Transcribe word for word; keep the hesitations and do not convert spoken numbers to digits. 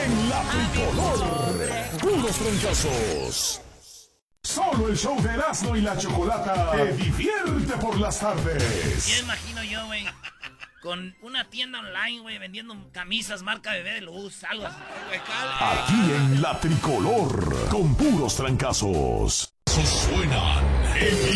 en la tricolor. Puros trancazos. Solo el show de Erasmo y la Chocolata te divierte por las tardes. Ya imagino yo, güey, con una tienda online, güey, vendiendo camisas marca Bebé de Luz, algo así. Aquí en la tricolor, con puros trancazos. Suenan en